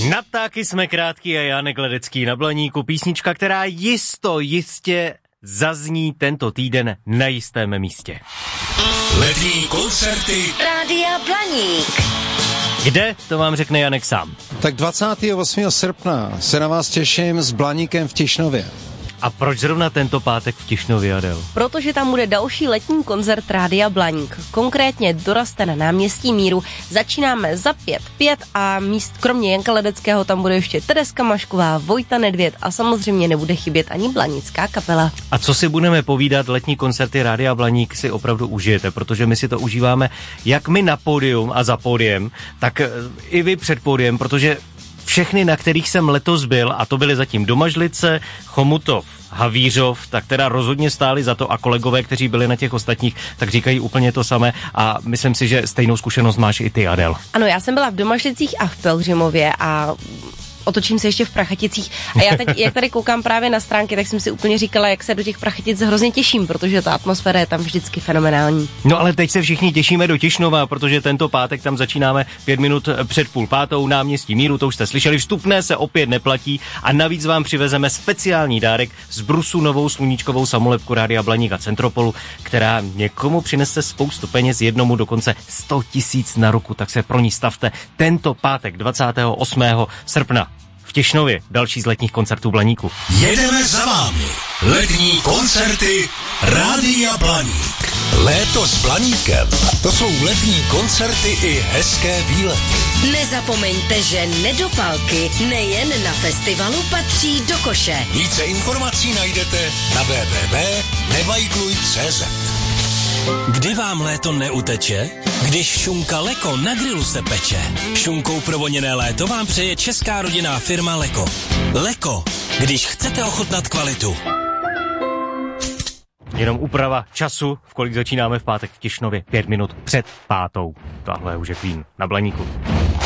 Na ptáky jsme krátký a Jánek Ledecký na Blaníku. Písnička, která jistě zazní tento týden na jistém místě. Letní koncerty Rádia Blaník. Kde, to vám řekne Janek sám. Tak 28. srpna se na vás těším s Blaníkem v Tišnově. A proč zrovna tento pátek v Tišnově, Adel? Protože tam bude další letní koncert Rádia Blaník. Konkrétně doroste na náměstí Míru. Začínáme za 5:05 a kromě Janka Ledeckého tam bude ještě Tereska Mašková, Vojta Nedvěd a samozřejmě nebude chybět ani blanická kapela. A co si budeme povídat, letní koncerty Rádia Blaník si opravdu užijete, protože my si to užíváme jak my na pódium a za pódiem, tak i vy před pódiem, protože všechny, na kterých jsem letos byl, a to byly zatím Domažlice, Chomutov, Havířov, tak teda rozhodně stáli za to a kolegové, kteří byli na těch ostatních, tak říkají úplně to samé a myslím si, že stejnou zkušenost máš i ty, Adel. Ano, já jsem byla v Domažlicích a v Pelhřimově a otočím se ještě v Prachaticích. A já teď, jak tady koukám právě na stránky, tak jsem si úplně říkala, jak se do těch Prachatic hrozně těším, protože ta atmosféra je tam vždycky fenomenální. No ale teď se všichni těšíme do Tišnova, protože tento pátek tam začínáme 5 minut před 4:30 náměstí Míru, to už jste slyšeli, vstupné se opět neplatí a navíc vám přivezeme speciální dárek z Brusu, novou sluníčkovou samolepku Rádia Blaník a Centropolu, která někomu přinese spoustu peněz, jednomu dokonce 100 000 na ruku, tak se pro ní stavte tento pátek 28. srpna. V Tišnově další z letních koncertů Blaníku. jedeme za vámi. Letní koncerty Rádia Blaník. Léto s Blaníkem. To jsou letní koncerty i hezké výlety. Nezapomeňte, že nedopalky nejen na festivalu patří do koše. Více informací najdete na www.nevajgluj.cz. Kdy vám léto neuteče? Když šunka Leko na grilu se peče. Šunkou provoněné léto vám přeje česká rodinná firma Leko. Leko, když chcete ochutnat kvalitu. Jenom úprava času, v kolik začínáme v pátek v Tišnově, 5 minut před 5:00. Tohle už je Queen na Blaníku.